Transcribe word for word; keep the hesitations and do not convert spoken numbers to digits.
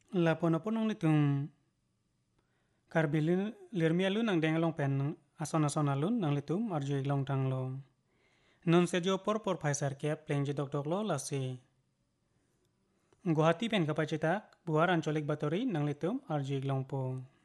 Lapono nang litum karbilin lirmialun nang dengalong pen ason-ason alun nang litum arju iglong tanglo. Non sejo por por phaisar kep plengji dok lo lasi. Guwahati pen kapacitak buar ancolik batori nang litum arju iglong po.